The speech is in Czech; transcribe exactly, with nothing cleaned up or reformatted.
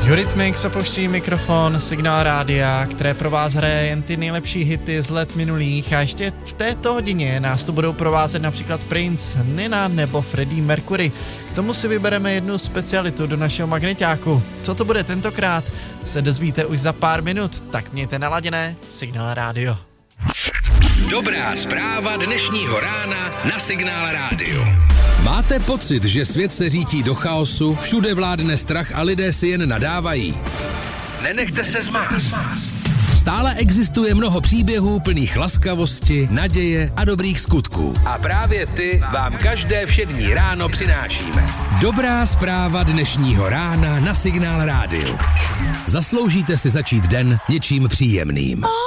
Eurythmics opouští mikrofon Signál Rádia, které pro vás hraje jen ty nejlepší hity z let minulých a ještě v této hodině nás tu budou provázet například Prince, Nina nebo Freddie Mercury. K tomu si vybereme jednu specialitu do našeho magneťáku. Co to bude tentokrát, se dozvíte už za pár minut, tak mějte naladěné Signál Rádio. Dobrá zpráva dnešního rána na Signál Rádio. Máte pocit, že svět se řítí do chaosu, všude vládne strach a lidé si jen nadávají? Nenechte se zmást. Stále existuje mnoho příběhů plných laskavosti, naděje a dobrých skutků. A právě ty vám každé všední ráno přinášíme. Dobrá zpráva dnešního rána na Signál Rádiu. Zasloužíte si začít den něčím příjemným.